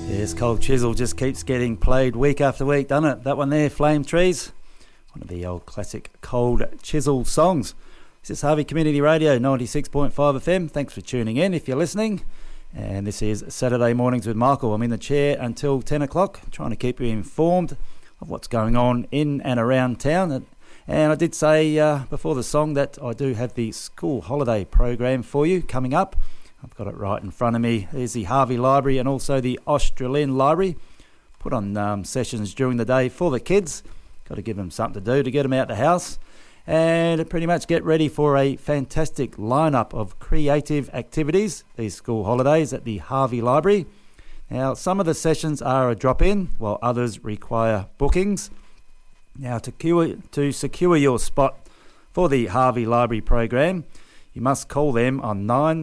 Yes, Cold Chisel just keeps getting played week after week, doesn't it? That one there, Flame Trees, one of the old classic Cold Chisel songs. This is Harvey Community Radio, 96.5 FM. Thanks for tuning in if you're listening. And this is Saturday Mornings with Michael. I'm in the chair until 10 o'clock, trying to keep you informed of what's going on in and around town. And I did say before the song that I do have the school holiday program for you coming up. I've got it right in front of me. There's the Harvey Library and also the Australian Library. Put on sessions during the day for the kids. Got to give them something to do to get them out the house. And pretty much get ready for a fantastic lineup of creative activities, these school holidays at the Harvey Library. Now, some of the sessions are a drop-in, while others require bookings. Now, to secure your spot for the Harvey Library program, you must call them on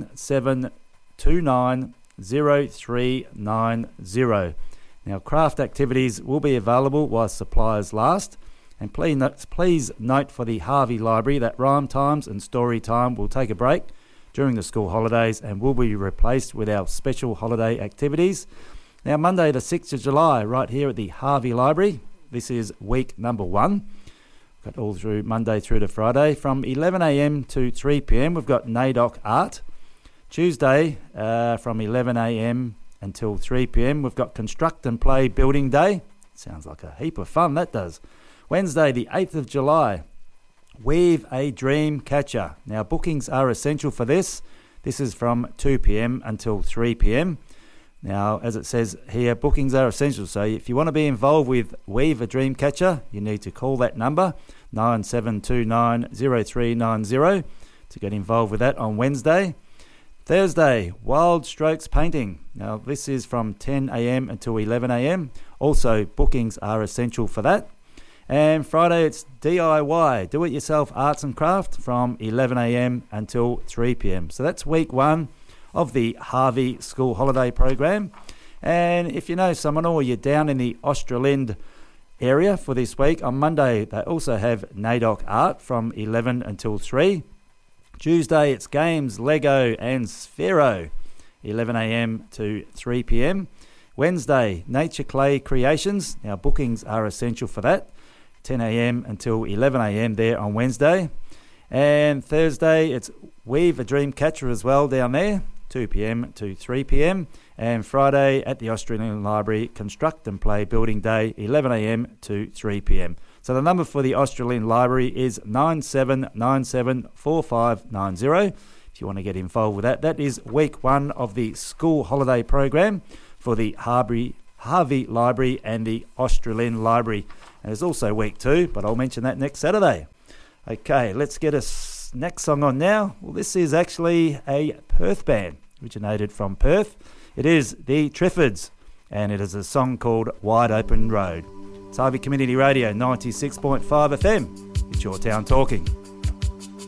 97290390. Now, craft activities will be available while supplies last. And please note for the Harvey Library that rhyme times and story time will take a break during the school holidays and will be replaced with our special holiday activities. Now, Monday the 6th of July, right here at the Harvey Library. This is week number 1. Got all through Monday through to Friday. From 11am to 3pm, we've got NAIDOC Art. Tuesday, from 11am until 3pm, we've got Construct and Play Building Day. Sounds like a heap of fun, that does. Wednesday, the 8th of July, Weave a Dream Catcher. Now, bookings are essential for this. This is from 2pm until 3pm. Now, as it says here, bookings are essential. So if you want to be involved with Weave a Dream Catcher, you need to call that number, 97290390, to get involved with that on Wednesday. Thursday, Wild Strokes Painting. Now, this is from 10am until 11am. Also, bookings are essential for that. And Friday, it's DIY, Do-It-Yourself Arts and Craft, from 11am until 3pm. So that's week 1 of the Harvey School Holiday Program. And if you know someone or you're down in the Australind area for this week, on Monday, they also have NAIDOC Art from 11 until 3. Tuesday, it's Games, Lego and Sphero, 11am to 3pm. Wednesday, Nature Clay Creations. Now, bookings are essential for that. 10am until 11am there on Wednesday. And Thursday, it's Weave a Dream Catcher as well down there, 2pm to 3pm. And Friday at the Australian Library, Construct and Play Building Day, 11am to 3pm. So the number for the Australian Library is 97974590. If you want to get involved with that, that is week 1 of the school holiday program for the Harvey Library and the Australian Library. And there's also week 2, but I'll mention that next Saturday. Okay, let's get a next song on now. Well, this is actually a Perth band, originated from Perth. It is the Triffids, and it is a song called Wide Open Road. It's Harvey Community Radio, 96.5 FM. It's Your Town Talking.